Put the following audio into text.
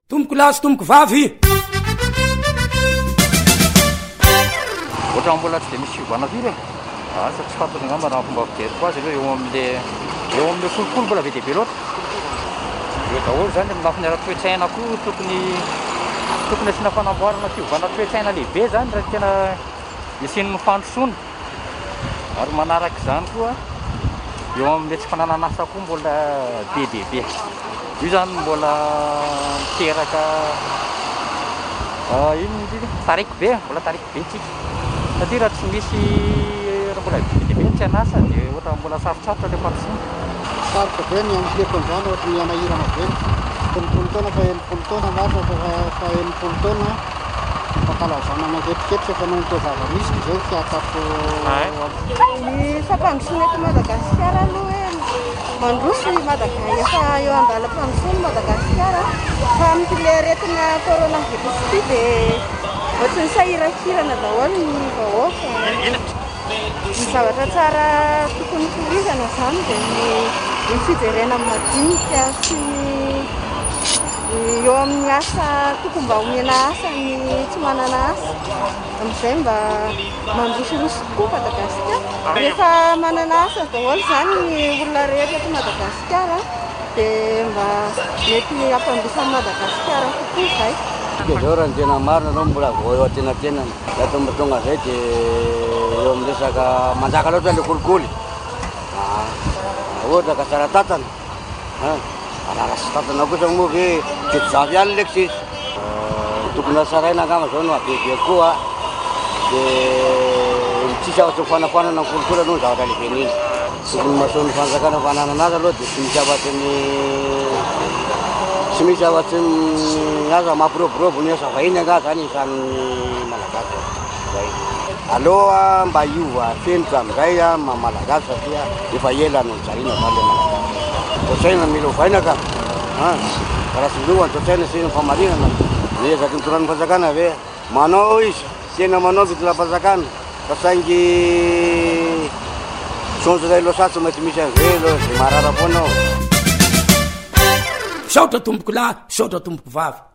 tomboko lasy tomboko vavy ohatra mbola tsy dia misy fiovana firy asa tsy fantatra angamba raha fomba fijery ko azy aloha eo amin'le folokolo mbola be dia be loatra eo daholo zany lafiny ara-toetsaina koa tokony asiana fanamboarana fiovana toetsaina lehibe zany raha tena isian'ny fandrosoana ary manaraka izany koa eo amin'le tsy fananana asa koa mbola be dia be io zany mbola miteraka ino taraiky be mbola taraiky be tsika satria raha tsy misy raha mbola be dia be tsy anasa dia ohatra mbola sarotsarotra le fandrosoana sarotra be ny amiko an'izany ohatra ny anahirana be telopolo taona fa enimpolo taona matra fa enimpolo taona fankalazana manketriketra fa noho toa zava-misy izao fiatako ny fampandrosoana eto Madagasikara aloha hoe mandroso efa eo andalam-pandrosoana Madagasikara fa amin'ile aretina coronavirus ity dia ohatry ny sahirakirana daholo ny vahoaka ny zavatra tsara tokony torizana zany dia ny fijerena madinika sy eo amin'ny asa tokony mba omena asa ny tsy manana asa amin'izay mba mandrosoroso tokoa Madagasikara rehefa manana asa daholo zany ny olona rehetra eto Madagasikara dia mba mety hampandrosan'i Madagasikara kokoa izay zao raha ny tena marina anao mbola vao eo atenatena da tombotonga zay dia eo amin'ny resaka manjaka loatra le kolikoly ohatra ka tsara tatana raha sy tatana kosa moa ve tetizavy ihany leky sisy tokony asaraina angamba zao no abebe koa dia tsisy afatry mifanafanana ny kolikoly aloha ny zavatra lehibe n'iny tokony mahasoan'ny fanjakana fananana azy aloha dia tsy misy afatry ny tsy misy afatry ny aza mampiroborobo ny asa vahiny anga zany isan'ny malagasy zay aloha mba iova fenitra amin'izay malagasy satria efa ela no nijariana zany le malagasy totsaina mila ovaina ka raha sy miova ny totsaina sy ny famarinana niezaky ny toran'ny fanjakana ave manao izy tena manao fitolam-panjakana fa saingy sonjy losatsy mety misy an'izay aloha zay marara foanao saotra tomboko lahy saotra tomboko vavy